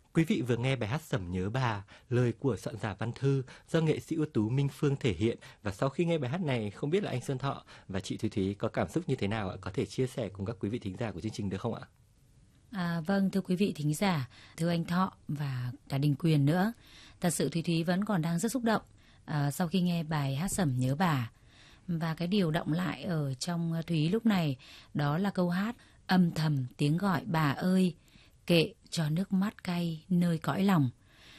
Quý vị vừa nghe bài hát Sẩm Nhớ Bà, lời của soạn giả Văn Thư do nghệ sĩ ưu tú Minh Phương thể hiện. Và sau khi nghe bài hát này, không biết là anh Xuân Thọ và chị Thúy Thúy có cảm xúc như thế nào ạ? Có thể chia sẻ cùng các quý vị thính giả của chương trình được không ạ? Vâng, thưa quý vị thính giả, thưa anh Thọ và cả Đình Quyền nữa. Thật sự Thúy Thúy vẫn còn đang rất xúc động sau khi nghe bài hát Sẩm Nhớ Bà. Và cái điều động lại ở trong Thúy lúc này đó là câu hát âm thầm tiếng gọi bà ơi, kệ cho nước mắt cay nơi cõi lòng.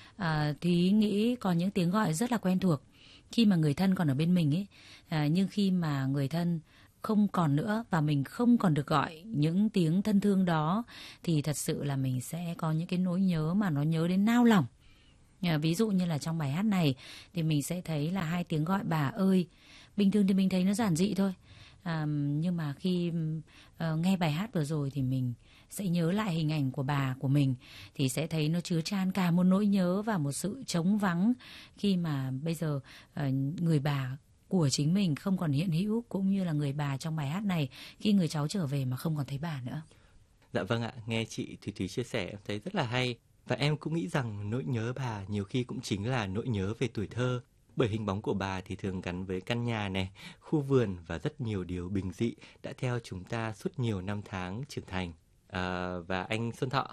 Thúy nghĩ có những tiếng gọi rất là quen thuộc khi mà người thân còn ở bên mình ấy, nhưng khi mà người thân không còn nữa và mình không còn được gọi những tiếng thân thương đó thì thật sự là mình sẽ có những cái nỗi nhớ mà nó nhớ đến nao lòng. Ví dụ như là trong bài hát này thì mình sẽ thấy là 2 tiếng gọi bà ơi. Bình thường thì mình thấy nó giản dị thôi, nhưng mà khi nghe bài hát vừa rồi thì mình sẽ nhớ lại hình ảnh của bà của mình, thì sẽ thấy nó chứa chan cả một nỗi nhớ và một sự trống vắng khi mà bây giờ người bà của chính mình không còn hiện hữu, cũng như là người bà trong bài hát này khi người cháu trở về mà không còn thấy bà nữa. Dạ vâng ạ, nghe chị Thúy Thúy chia sẻ em thấy rất là hay. Và em cũng nghĩ rằng nỗi nhớ bà nhiều khi cũng chính là nỗi nhớ về tuổi thơ. Bởi hình bóng của bà thì thường gắn với căn nhà này, khu vườn và rất nhiều điều bình dị đã theo chúng ta suốt nhiều năm tháng trưởng thành. Và anh Xuân Thọ,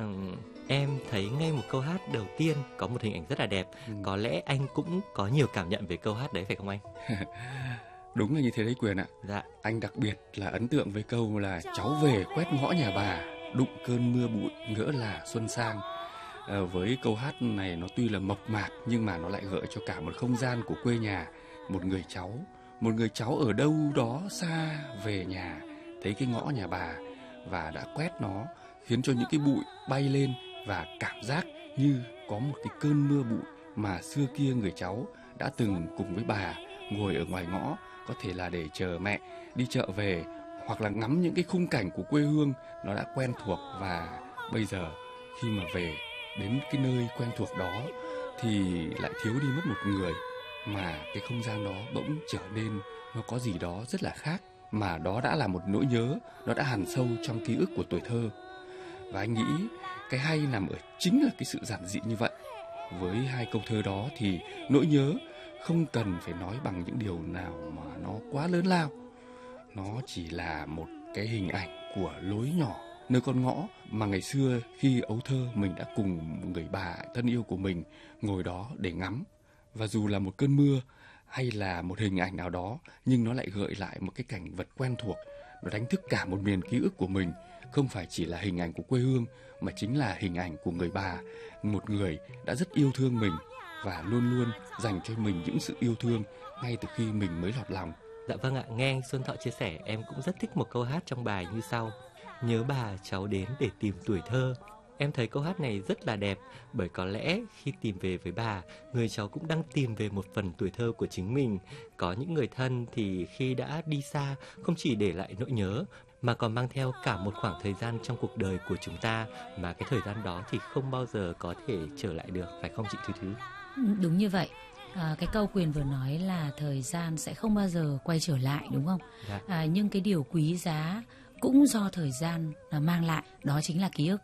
em thấy ngay một câu hát đầu tiên có một hình ảnh rất là đẹp. Có lẽ anh cũng có nhiều cảm nhận về câu hát đấy phải không anh? Đúng là như thế đấy Quyền ạ. Dạ. Anh đặc biệt là ấn tượng với câu là cháu về quét ngõ nhà bà, đụng cơn mưa bụi ngỡ là xuân sang. Với câu hát này nó tuy là mộc mạc nhưng mà nó lại gợi cho cả một không gian của quê nhà. Một người cháu ở đâu đó xa về nhà, thấy cái ngõ nhà bà và đã quét nó, khiến cho những cái bụi bay lên và cảm giác như có một cái cơn mưa bụi mà xưa kia người cháu đã từng cùng với bà ngồi ở ngoài ngõ, có thể là để chờ mẹ đi chợ về, hoặc là ngắm những cái khung cảnh của quê hương nó đã quen thuộc. Và bây giờ khi mà về đến cái nơi quen thuộc đó thì lại thiếu đi mất một người, mà cái không gian đó bỗng trở nên nó có gì đó rất là khác, mà đó đã là một nỗi nhớ, nó đã hằn sâu trong ký ức của tuổi thơ. Và anh nghĩ cái hay nằm ở chính là cái sự giản dị như vậy. Với 2 câu thơ đó thì nỗi nhớ không cần phải nói bằng những điều nào mà nó quá lớn lao. Nó chỉ là một cái hình ảnh của lối nhỏ nơi con ngõ mà ngày xưa khi ấu thơ mình đã cùng người bà thân yêu của mình ngồi đó để ngắm. Và dù là một cơn mưa hay là một hình ảnh nào đó, nhưng nó lại gợi lại một cái cảnh vật quen thuộc. Nó đánh thức cả một miền ký ức của mình. Không phải chỉ là hình ảnh của quê hương, mà chính là hình ảnh của người bà, một người đã rất yêu thương mình và luôn luôn dành cho mình những sự yêu thương ngay từ khi mình mới lọt lòng. Dạ vâng ạ, nghe anh Xuân Thọ chia sẻ em cũng rất thích một câu hát trong bài như sau: nhớ bà cháu đến để tìm tuổi thơ. Em thấy câu hát này rất là đẹp, bởi có lẽ khi tìm về với bà, người cháu cũng đang tìm về một phần tuổi thơ của chính mình. Có những người thân thì khi đã đi xa không chỉ để lại nỗi nhớ mà còn mang theo cả một khoảng thời gian trong cuộc đời của chúng ta, mà cái thời gian đó thì không bao giờ có thể trở lại được, phải không chị Thúy Thúy? Đúng như vậy. Cái câu Quyền vừa nói là thời gian sẽ không bao giờ quay trở lại, đúng không? Dạ. Nhưng cái điều quý giá cũng do thời gian mang lại, đó chính là ký ức.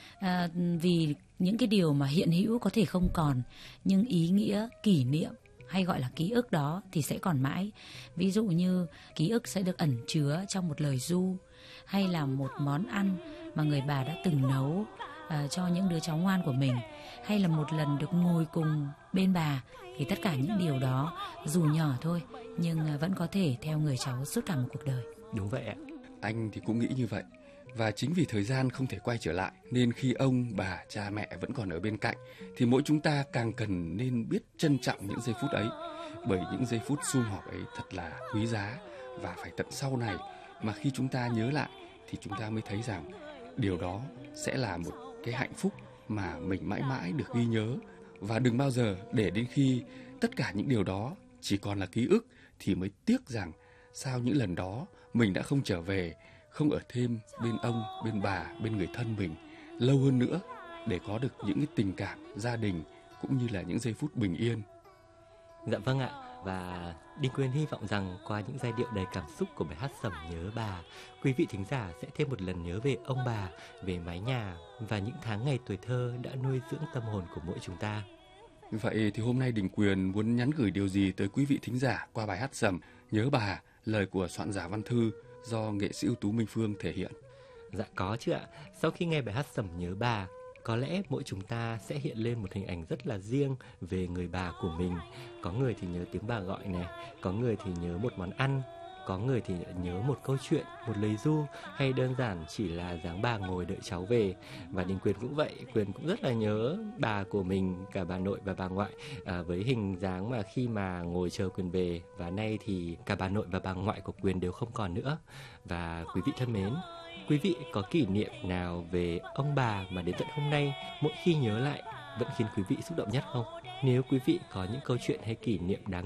Vì những cái điều mà hiện hữu có thể không còn, nhưng ý nghĩa, kỷ niệm hay gọi là ký ức đó thì sẽ còn mãi. Ví dụ như ký ức sẽ được ẩn chứa trong một lời ru, hay là một món ăn mà người bà đã từng nấu cho những đứa cháu ngoan của mình, hay là một lần được ngồi cùng bên bà. Thì tất cả những điều đó dù nhỏ thôi nhưng vẫn có thể theo người cháu suốt cả một cuộc đời. Đúng vậy ạ. Anh thì cũng nghĩ như vậy. Và chính vì thời gian không thể quay trở lại, nên khi ông, bà, cha mẹ vẫn còn ở bên cạnh, thì mỗi chúng ta càng cần nên biết trân trọng những giây phút ấy. Bởi những giây phút sum họp ấy thật là quý giá. Và phải tận sau này mà khi chúng ta nhớ lại thì chúng ta mới thấy rằng điều đó sẽ là một cái hạnh phúc mà mình mãi mãi được ghi nhớ. Và đừng bao giờ để đến khi tất cả những điều đó chỉ còn là ký ức thì mới tiếc rằng sao những lần đó mình đã không trở về, không ở thêm bên ông, bên bà, bên người thân mình lâu hơn nữa để có được những cái tình cảm gia đình cũng như là những giây phút bình yên. Dạ vâng ạ. Và Đình Quyền hy vọng rằng qua những giai điệu đầy cảm xúc của bài hát Sẩm Nhớ Bà, quý vị thính giả sẽ thêm một lần nhớ về ông bà, về mái nhà và những tháng ngày tuổi thơ đã nuôi dưỡng tâm hồn của mỗi chúng ta. Vậy thì hôm nay Đình Quyền muốn nhắn gửi điều gì tới quý vị thính giả qua bài hát Sẩm Nhớ Bà, lời của soạn giả văn thư do nghệ sĩ ưu tú Minh Phương thể hiện? Dạ có chứ ạ. Sau khi nghe bài hát Sẩm Nhớ Bà, có lẽ mỗi chúng ta sẽ hiện lên một hình ảnh rất là riêng về người bà của mình. Có người thì nhớ tiếng bà gọi này, có người thì nhớ một món ăn, có người thì nhớ một câu chuyện, một lời ru, hay đơn giản chỉ là dáng bà ngồi đợi cháu về. Và Đình Quyền cũng vậy, Quyền cũng rất là nhớ bà của mình, cả bà nội và bà ngoại, với hình dáng mà khi mà ngồi chờ Quyền về. Và nay thì cả bà nội và bà ngoại của Quyền đều không còn nữa. Và quý vị thân mến, quý vị có kỷ niệm nào về ông bà mà đến tận hôm nay mỗi khi nhớ lại vẫn khiến quý vị xúc động nhất không? Nếu quý vị có những câu chuyện hay kỷ niệm đáng